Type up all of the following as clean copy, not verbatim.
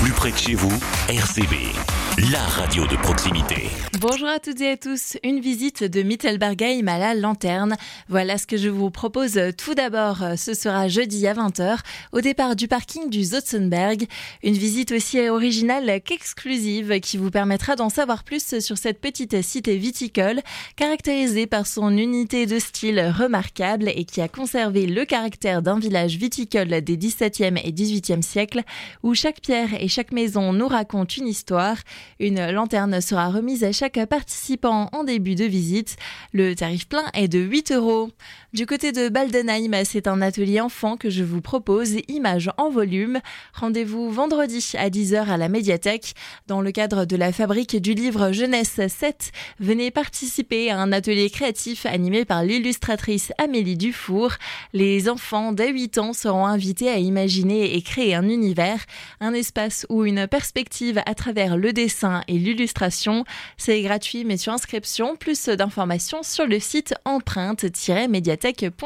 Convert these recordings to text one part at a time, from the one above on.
plus près de chez vous, RCB, la radio de proximité. Bonjour à toutes et à tous, une visite de Mittelbergheim à la Lanterne. Voilà ce que je vous propose tout d'abord. Ce sera jeudi à 20h au départ du parking du Zotzenberg. Une visite aussi originale qu'exclusive qui vous permettra d'en savoir plus sur cette petite cité viticole caractérisée par son unité de style remarquable et qui a conservé le caractère d'un village viticole des XVIIe et XVIIIe siècles où chaque pierre et chaque maison nous raconte une histoire. Une lanterne sera remise à chaque participant en début de visite. Le tarif plein est de 8€. Du côté de Baldenheim, c'est un atelier enfant que je vous propose, images en volume. Rendez-vous vendredi à 10h à la médiathèque. Dans le cadre de la fabrique du livre Jeunesse 7, venez participer à un atelier créatif animé par l'illustratrice Amélie Dufour. Les enfants dès 8 ans seront invités à imaginer et créer un univers, un espace ou une perspective à travers le dessin et l'illustration. C'est gratuit mais sur inscription. Plus d'informations sur le site empreinte-médiathèque.fr.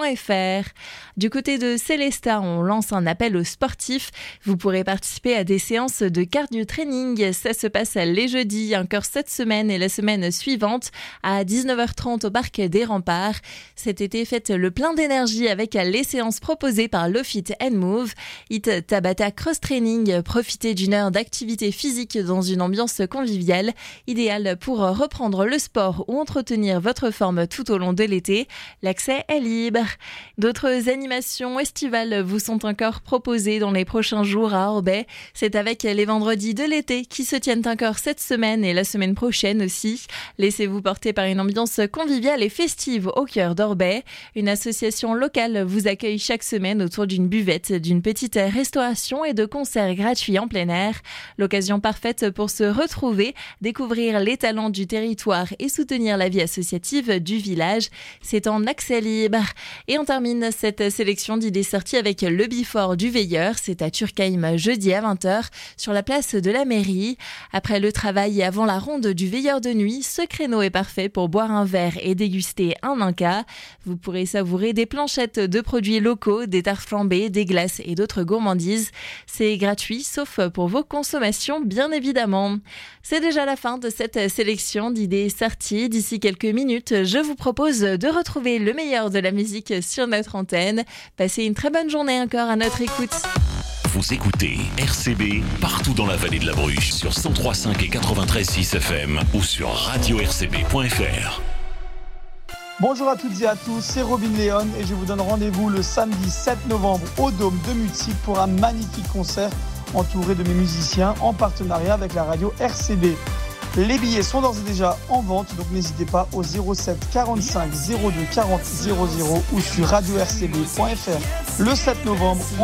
Du côté de Célestat, on lance un appel aux sportifs. Vous pourrez participer à des séances de cardio training. Ça se passe les jeudis, encore cette semaine et la semaine suivante à 19h30 au parc des Remparts. Cet été, faites le plein d'énergie avec les séances proposées par Lofit & Move. Hit Tabata Cross Training. Profitez d'une heure d'activité physique dans une ambiance conviviale, idéale pour reprendre le sport ou entretenir votre forme tout au long de l'été. L'accès est libre. D'autres animations estivales vous sont encore proposées dans les prochains jours à Orbey. C'est avec les vendredis de l'été qui se tiennent encore cette semaine et la semaine prochaine aussi. Laissez-vous porter par une ambiance conviviale et festive au cœur d'Orbey. Une association locale vous accueille chaque semaine autour d'une buvette, d'une petite restauration et de concerts gratuits en plein air. L'occasion parfaite pour se retrouver, découvrir les talents du territoire et soutenir la vie associative du village. C'est en accès libre. Et on termine cette sélection d'idées sorties avec le Bifort du Veilleur. C'est à Turkheim jeudi à 20h sur la place de la mairie. Après le travail et avant la ronde du Veilleur de nuit, ce créneau est parfait pour boire un verre et déguster un Inca. Vous pourrez savourer des planchettes de produits locaux, des tartes flambées, des glaces et d'autres gourmandises. C'est gratuit sauf pour vos consommations bien évidemment. C'est déjà la fin de cette sélection d'idées sorties. D'ici quelques minutes, je vous propose de retrouver le meilleur de la musique sur notre antenne. Passez une très bonne journée encore à notre écoute. Vous écoutez RCB partout dans la vallée de la Bruche sur 103.5 et 93.6 FM ou sur radio-rcb.fr. Bonjour à toutes et à tous, c'est Robin Léon et je vous donne rendez-vous le samedi 7 novembre au Dôme de Mutzig pour un magnifique concert entouré de mes musiciens en partenariat avec la radio RCB. Les billets sont d'ores et déjà en vente, donc n'hésitez pas au 07 45 02 40 00 ou sur radio-rcb.fr. Le 7 novembre,